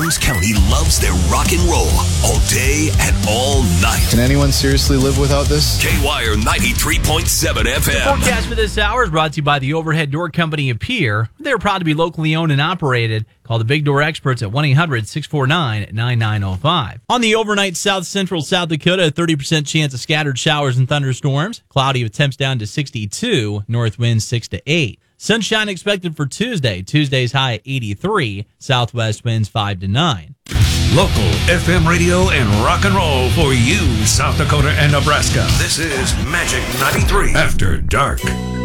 Adams County loves their rock and roll all day and all night. Can anyone seriously live without this? K-Wire 93.7 FM. The forecast for this hour is brought to you by the Overhead Door Company of Pierre. They're proud to be locally owned and operated. Call the Big Door experts at 1-800-649-9905. On the overnight south central South Dakota, a 30% chance of scattered showers and thunderstorms. Cloudy with temps down to 62. North winds 6 to 8. Sunshine expected for Tuesday. Tuesday's high at 83. Southwest winds 5 to 9. Local FM radio and rock and roll for you, South Dakota and Nebraska. This is Magic 93 After Dark.